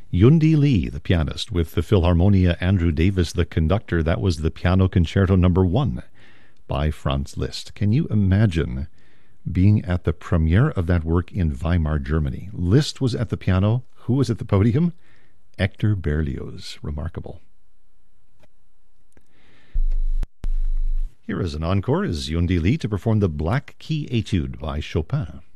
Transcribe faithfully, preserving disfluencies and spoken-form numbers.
Yundi Lee, the pianist, with the Philharmonia Andrew Davis, the conductor. That was the Piano Concerto Number One by Franz Liszt. Can you imagine being at the premiere of that work in Weimar, Germany? Liszt was at the piano. Who was at the podium? Hector Berlioz. Remarkable. Here is an encore, is Yundi Lee to perform the Black Key Etude by Chopin.